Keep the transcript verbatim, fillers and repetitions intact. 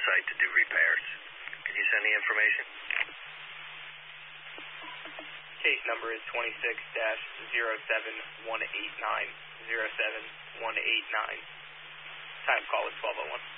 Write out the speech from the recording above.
site to do repairs. Can you send the information? Case number is twenty-six dash zero seven one eight nine, zero seven one eight nine. Time call is twelve oh one.